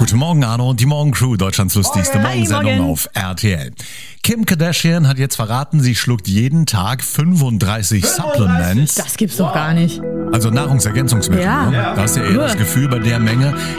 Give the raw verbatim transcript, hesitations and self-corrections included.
Guten Morgen, Arno und die Morgencrew, Deutschlands lustigste Morgen. Morgensendung Hi, morgen. auf R T L. Kim Kardashian hat jetzt verraten, sie schluckt jeden Tag fünfunddreißig Supplements. Das gibt's doch gar nicht. Also Nahrungsergänzungsmittel. Ja. Ne? Da hast du ja eher Nur. das Gefühl bei der Menge,